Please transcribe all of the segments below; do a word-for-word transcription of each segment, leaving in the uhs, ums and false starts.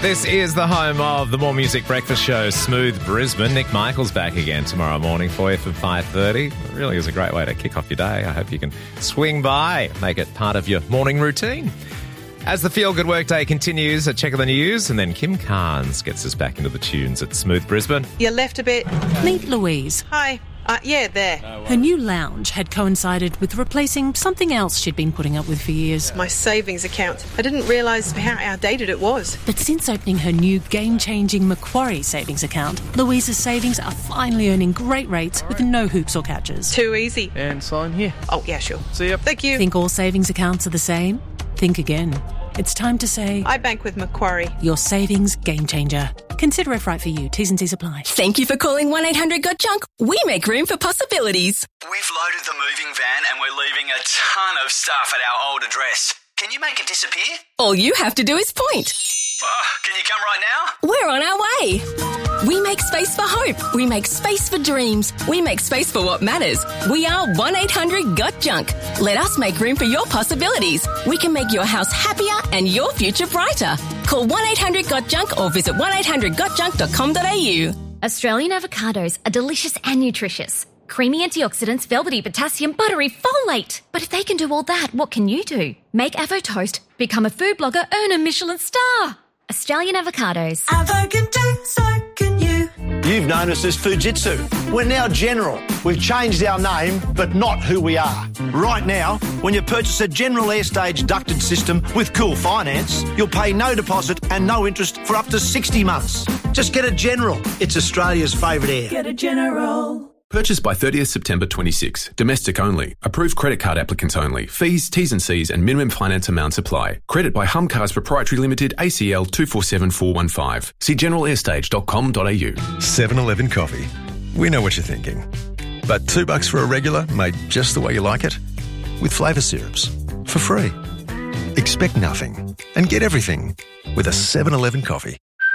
This is the home of the More Music Breakfast Show, Smooth Brisbane. Nick Michael's back again tomorrow morning for you from five thirty. It really is a great way to kick off your day. I hope you can swing by, make it part of your morning routine. As the Feel Good Workday continues, a check of the news, and then Kim Carnes gets us back into the tunes at Smooth Brisbane. You left a bit. Meet Louise. Hi. Uh, yeah, there. Her new lounge had coincided with replacing something else she'd been putting up with for years. My savings account. I didn't realise how outdated it was. But since opening her new game-changing Macquarie savings account, Louise's savings are finally earning great rates with no hoops or catches. Too easy. And sign here. Oh, yeah, sure. See ya. Thank you. Think all savings accounts are the same? Think again. It's time to say... I bank with Macquarie. Your savings game changer. Consider if right for you. T's and C's apply. Thank you for calling one eight hundred got junk. We make room for possibilities. We've loaded the moving van and we're leaving a ton of stuff at our old address. Can you make it disappear? All you have to do is point. Oh, can you come right now? We're on our way. We make space for hope. We make space for dreams. We make space for what matters. We are one eight hundred got junk. Let us make room for your possibilities. We can make your house happier and your future brighter. Call one eight hundred got junk or visit one eight hundred got junk dot com dot a u. Australian avocados are delicious and nutritious. Creamy antioxidants, velvety potassium, buttery folate. But if they can do all that, what can you do? Make Avo Toast, become a food blogger, earn a Michelin star. Australian avocados. Avo can do, so can you. You've known us as Fujitsu. We're now General. We've changed our name, but not who we are. Right now, when you purchase a General Airstage ducted system with Cool Finance, you'll pay no deposit and no interest for up to sixty months. Just get a General. It's Australia's favourite air. Get a General. Purchased by thirtieth September twenty-six. Domestic only. Approved credit card applicants only. Fees, T's and C's and minimum finance amounts apply. Credit by Humcars Proprietary Limited, A C L two four seven four one five. See general airstage dot com dot a u. seven eleven Coffee. We know what you're thinking. But two bucks for a regular made just the way you like it? With flavour syrups. For free. Expect nothing and get everything with a seven eleven Coffee.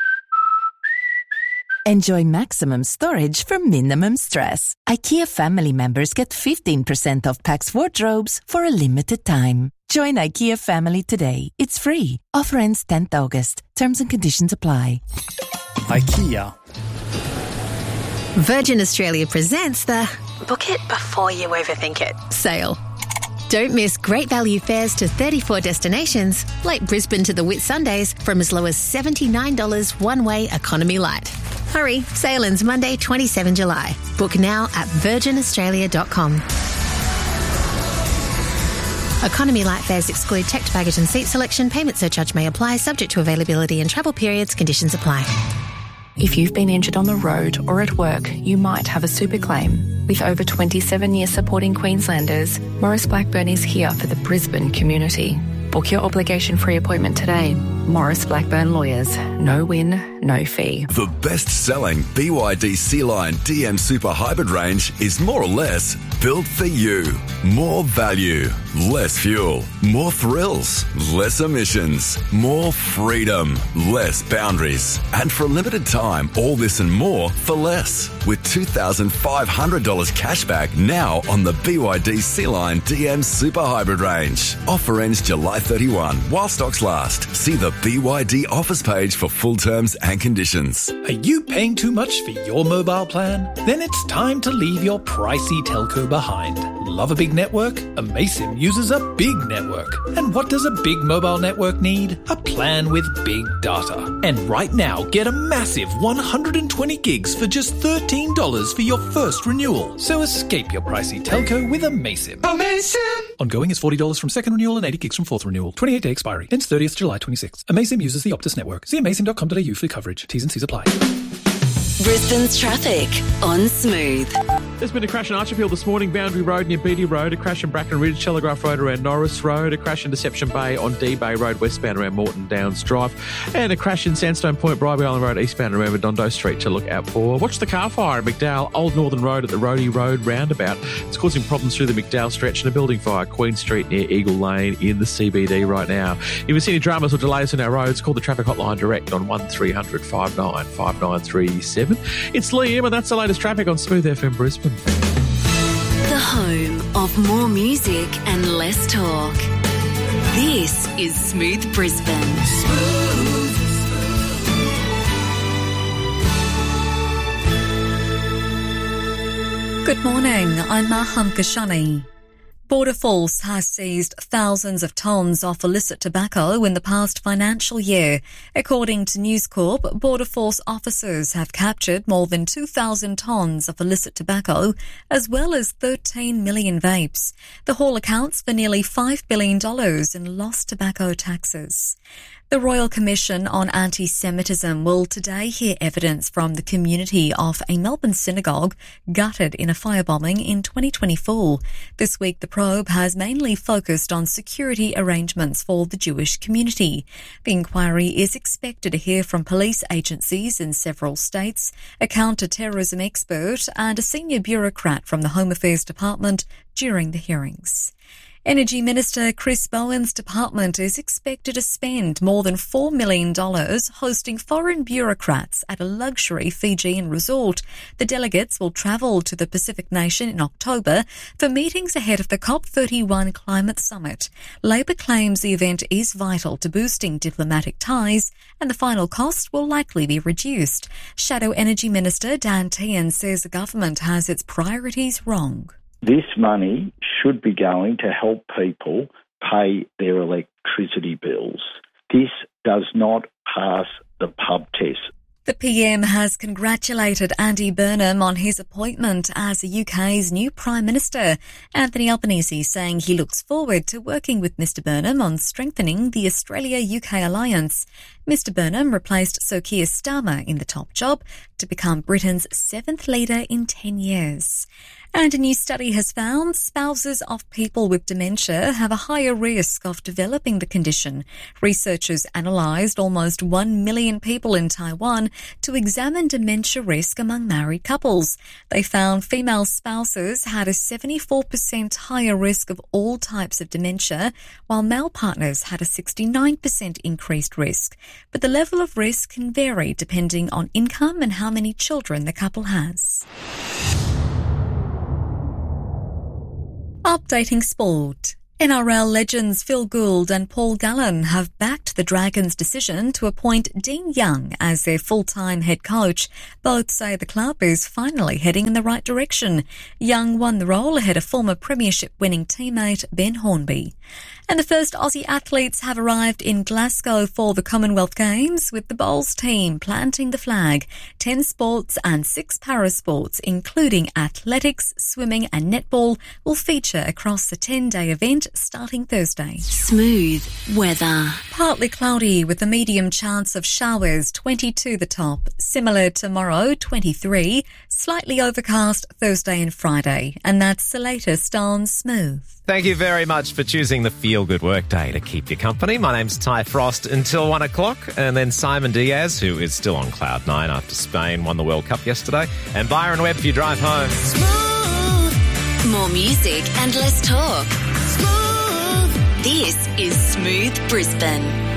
Enjoy maximum storage for minimum stress. IKEA family members get fifteen percent off Pax wardrobes for a limited time. Join IKEA family today. It's free. Offer ends tenth August. Terms and conditions apply. IKEA. Virgin Australia presents the Book It Before You Overthink It sale. Don't miss great value fares to thirty-four destinations, like Brisbane to the Whitsundays, from as low as seventy-nine dollars one-way economy light. Hurry, sale ends Monday, the twenty-seventh of July. Book now at virgin australia dot com. Economy light fares exclude checked baggage and seat selection. Payment surcharge may apply, subject to availability and travel periods. Conditions apply. If you've been injured on the road or at work, you might have a super claim. With over twenty-seven years supporting Queenslanders, Maurice Blackburn is here for the Brisbane community. Book your obligation-free appointment today. Maurice Blackburn Lawyers. No win, no fee. The best-selling B Y D Sea-Line D M Super Hybrid range is more or less built for you. More value, less fuel, more thrills, less emissions, more freedom, less boundaries. And for a limited time, all this and more for less. With two thousand five hundred dollars cashback now on the B Y D Sea-Line D M Super Hybrid range. Offer ends July thirty-first while stocks last. See the B Y D offers page for full terms and conditions. Are you paying too much for your mobile plan? Then it's time to leave your pricey telco behind. Love a big network? Amaysim uses a big network. And what does a big mobile network need? A plan with big data. And right now, get a massive one hundred twenty gigs for just thirteen dollars for your first renewal. So escape your pricey telco with Amaysim. Amaysim! Ongoing is forty dollars from second renewal and eighty gigs from fourth renewal. twenty-eight day expiry. Ends thirtieth of July twenty-sixth. Amaysim uses the Optus network. See amaysim dot com dot a u for coverage. T's and C's apply. Brisbane's traffic on Smooth. There's been a crash in Archerfield this morning, Boundary Road near Beatty Road, a crash in Bracken Ridge, Telegraph Road around Norris Road, a crash in Deception Bay on D Bay Road westbound around Moreton Downs Drive, and a crash in Sandstone Point, Bribie Island Road eastbound around Redondo Street to look out for. Watch the car fire at McDowell, Old Northern Road at the Rhodey Road roundabout. It's causing problems through the McDowell stretch, and a building fire, Queen Street near Eagle Lane in the C B D right now. If you see any dramas or delays on our roads, call the traffic hotline direct on one three hundred five nine five nine three seven. It's Liam, and that's the latest traffic on Smooth F M Brisbane. The home of more music and less talk. This is Smooth Brisbane. Smooth. Good morning, I'm Maham Kashani. Border Force has seized thousands of tonnes of illicit tobacco in the past financial year. According to News Corp, Border Force officers have captured more than two thousand tonnes of illicit tobacco, as well as thirteen million vapes. The haul accounts for nearly five billion dollars in lost tobacco taxes. The Royal Commission on Anti-Semitism will today hear evidence from the community of a Melbourne synagogue gutted in a firebombing in twenty twenty-four. This week, the probe has mainly focused on security arrangements for the Jewish community. The inquiry is expected to hear from police agencies in several states, a counter-terrorism expert and a senior bureaucrat from the Home Affairs Department during the hearings. Energy Minister Chris Bowen's department is expected to spend more than four million dollars hosting foreign bureaucrats at a luxury Fijian resort. The delegates will travel to the Pacific nation in October for meetings ahead of the COP thirty-one climate summit. Labor claims the event is vital to boosting diplomatic ties and the final cost will likely be reduced. Shadow Energy Minister Dan Tehan says the government has its priorities wrong. This money should be going to help people pay their electricity bills. This does not pass the pub test. The P M has congratulated Andy Burnham on his appointment as the U K's new Prime Minister. Anthony Albanese saying he looks forward to working with Mr Burnham on strengthening the Australia-U K alliance. Mr Burnham replaced Sir Keir Starmer in the top job to become Britain's seventh leader in ten years. And a new study has found spouses of people with dementia have a higher risk of developing the condition. Researchers analysed almost one million people in Taiwan to examine dementia risk among married couples. They found female spouses had a seventy-four percent higher risk of all types of dementia, while male partners had a sixty-nine percent increased risk. But the level of risk can vary depending on income and how many children the couple has. Updating sport. N R L legends Phil Gould and Paul Gallen have backed the Dragons' decision to appoint Dean Young as their full-time head coach. Both say the club is finally heading in the right direction. Young won the role ahead of former premiership-winning teammate Ben Hornby. And the first Aussie athletes have arrived in Glasgow for the Commonwealth Games, with the bowls team planting the flag. Ten sports and six parasports, including athletics, swimming and netball, will feature across the ten-day event starting Thursday. Smooth weather. Partly cloudy with a medium chance of showers, twenty-two the top. Similar tomorrow, twenty-three. Slightly overcast Thursday and Friday. And that's the latest on Smooth. Thank you very much for choosing the Feel Good Work Day to keep you company. My name's Ty Frost until one o'clock, and then Simon Diaz, who is still on cloud nine after Spain won the World Cup yesterday, and Byron Webb for your drive home. Smooth. More music and less talk. Smooth. This is Smooth Brisbane.